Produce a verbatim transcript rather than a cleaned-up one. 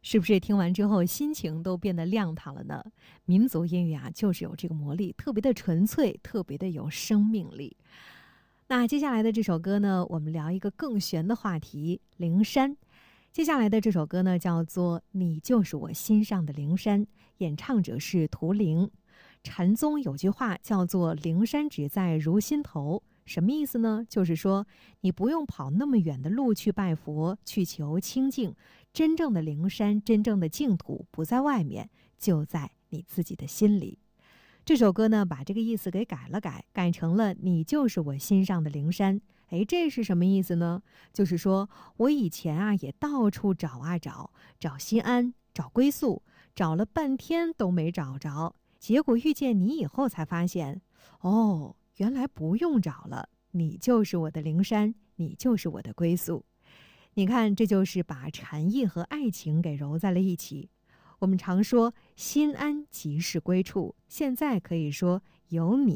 是不是听完之后心情都变得亮堂了呢？民族音乐啊，就是有这个魔力，特别的纯粹，特别的有生命力。那接下来的这首歌呢，我们聊一个更玄的话题——灵山。接下来的这首歌呢，叫做《你就是我心上的灵山》，演唱者是图灵。禅宗有句话叫做“灵山只在如心头”，什么意思呢？就是说你不用跑那么远的路去拜佛，去求清净，真正的灵山，真正的净土不在外面，就在你自己的心里。这首歌呢，把这个意思给改了改，改成了“你就是我心上的灵山”。哎，这是什么意思呢？就是说我以前啊也到处找啊找，找心安，找归宿，找了半天都没找着，结果遇见你以后才发现，哦，原来不用找了，你就是我的灵山，你就是我的归宿。你看，这就是把禅意和爱情给揉在了一起。我们常说心安即是归处，现在可以说有你